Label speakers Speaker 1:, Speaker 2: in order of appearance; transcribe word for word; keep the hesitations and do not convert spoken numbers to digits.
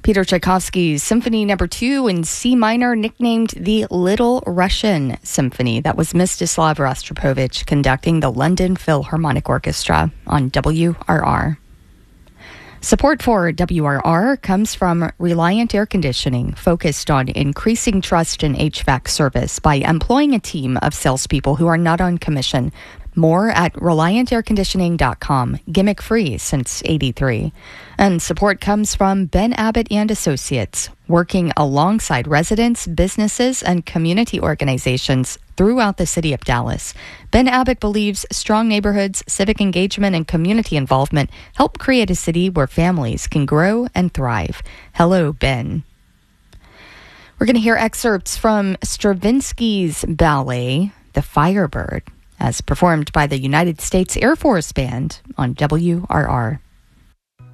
Speaker 1: Peter Tchaikovsky's Symphony Number Two in C minor, nicknamed the Little Russian Symphony. That was Mstislav Rostropovich conducting the London Philharmonic Orchestra on W R R. Support for W R R comes from Reliant Air Conditioning, focused on increasing trust in H V A C service by employing a team of salespeople who are not on commission. More at reliant air conditioning dot com. Gimmick free since eighty-three. And support comes from Ben Abbott and Associates, working alongside residents, businesses, and community organizations throughout the city of Dallas. Ben Abbott believes strong neighborhoods, civic engagement, and community involvement help create a city where families can grow and thrive. Hello, Ben. We're going to hear excerpts from Stravinsky's ballet, The Firebird, as performed by the United States Air Force Band on W R R.